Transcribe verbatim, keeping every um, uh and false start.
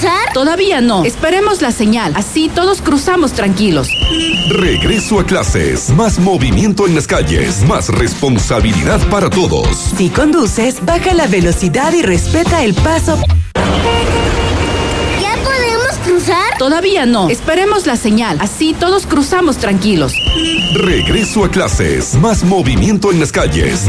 cruzar? Todavía no. Esperemos la señal. Así todos cruzamos tranquilos. Regreso a clases. Más movimiento en las calles. Más responsabilidad para todos. Si conduces, baja la velocidad y respeta el paso. ¿Ya podemos cruzar? Todavía no. Esperemos la señal. Así todos cruzamos tranquilos. Regreso a clases. Más movimiento en las calles.